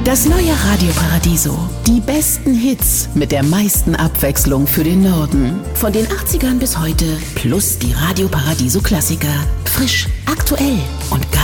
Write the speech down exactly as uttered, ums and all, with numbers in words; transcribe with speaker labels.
Speaker 1: Das neue Radio Paradiso. Die besten Hits mit der meisten Abwechslung für den Norden. Von den achtzigern bis heute. Plus die Radio Paradiso Klassiker. Frisch, aktuell und gar